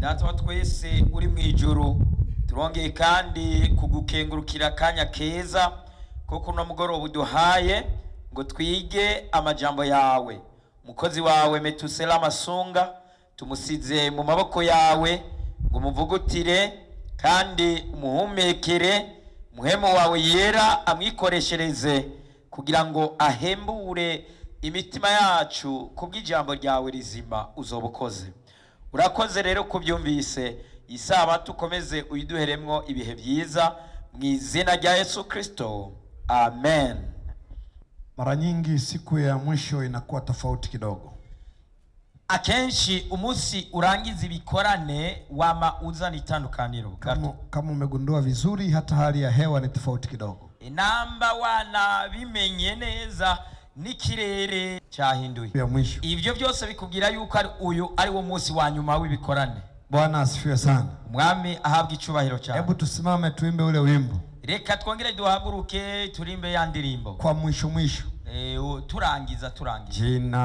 Data wa twese uri mu ijuru, turongeye kandi kugukengurukira akanya keza ko kuno mugoroba uduhaye ngo twige amajambo yawe. Umukozi wawe Metusela Masunga tumusize mu maboko yawe ngo muvugutire kandi umuhumekere, muhemu wawe yera amwikoreshereze kugira ngo ahembure imitima yacu kubw'ijambo ryawe rizima uzobukoze. Urakoze rero kubyumvise, isabato ukomeze uyiduheremwo ibihe byiza mu izina rya Yesu Kristo, amen. Mara nyingi siku ya mwisho inakuwa tofauti kidogo. Akenshi umunsi urangiza ibikorane wama uzana itandukaniro. Kama umegundua vizuri, hata hali ya hewa ni tofauti kidogo. Inamba wana bimenye neza n'ikirere cyahinduye. Ivyo byose bikubwira yuko uyu ari wo munsi wa nyuma w'ibikorane. Bwana asifiwe sana. Umwami ahabwa icubahiro cyane. Hebu tusimame tuimbe ule wimbo. Reka twongere duhaguruke turimbe ya ndirimbo. Kwa mwisho. Turangiza. Jina